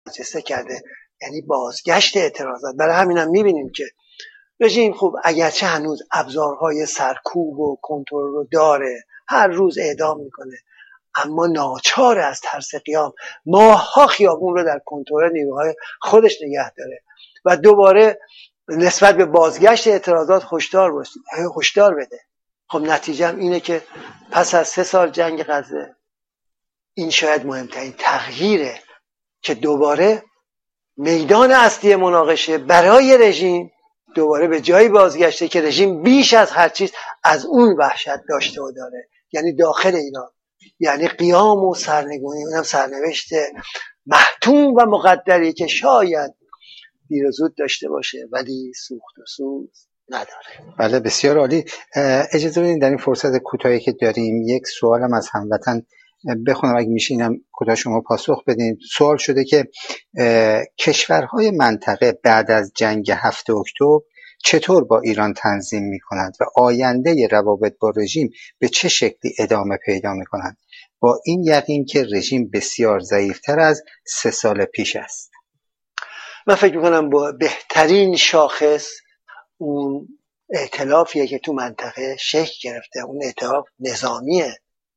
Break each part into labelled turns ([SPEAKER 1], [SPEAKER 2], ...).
[SPEAKER 1] برجسته کرده، یعنی بازگشت اعتراضات. برای همینم میبینیم که رژیم خب اگرچه هنوز ابزارهای سرکوب و کنترل رو داره، هر روز اعدام میکنه، اما ناچار از ترس قیام ماه‌ها خیابون رو در کنترل نیروهای خودش نگه داره و دوباره نسبت به بازگشت اعتراضات هشدار بده. خب نتیجه هم اینه که پس از 3 سال جنگ غزه این شاید مهمترین تغییره که دوباره میدان اصلی مناقشه برای رژیم دوباره به جایی بازگشته که رژیم بیش از هر چیز از اون وحشت داشته و داره، یعنی داخل ایران، یعنی قیام و سرنگونی، اونم سرنوشت محتوم و مقدری که شاید دیر و زود داشته باشه ولی سوخت و سوز نداره.
[SPEAKER 2] بله بسیار عالی. اجازه بدین در این فرصت کوتاهی که داریم یک سوالم از هموطن بخونم اگه میشه، اینم کوتاه شما پاسخ بدین. سوال شده که کشورهای منطقه بعد از جنگ 7 اکتبر چطور با ایران تنظیم میکنند و آینده روابط با رژیم به چه شکلی ادامه پیدا میکنند با این یقین که رژیم بسیار ضعیفتر از 3 سال پیش است؟
[SPEAKER 1] من فکر میکنم با بهترین شاخص اون ائتلافیه که تو منطقه شکل گرفته، اون ائتلاف نظامیه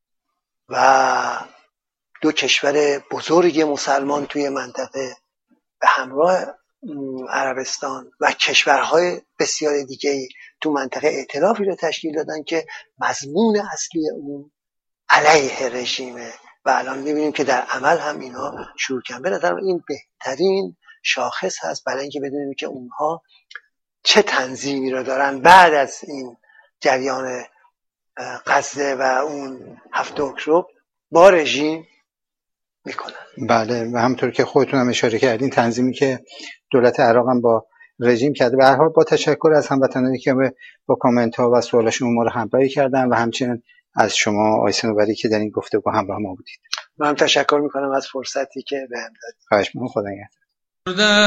[SPEAKER 1] و 2 کشور بزرگ مسلمان توی منطقه به همراه عربستان و کشورهای بسیار دیگه تو منطقه ائتلافی رو تشکیل دادن که مضمون اصلی اون علیه رژیمه و الان میبینیم که در عمل هم اینا شروع کردن. به نظرم این بهترین شاخص هست برای اینکه بدونیم که اونها چه تنظیمی رو دارن بعد از این جریان غزه و اون 7 اکتبر با رژیم میکنن.
[SPEAKER 2] بله و همونطور که خودتون هم اشاره کردین تنظیمی که دولت عراق هم با رژیم کرده. به هر حال با تشکر از هموطنانی که با کامنت ها و سوالاشون ما رو همراهی کردن و همچنین از شما آقای صنوبری که در این گفتگو همراه ما بودید.
[SPEAKER 1] من تشکر میکنم از فرصتی که بهم دادید.
[SPEAKER 2] خواهش می‌کنم. خدا نگهدار.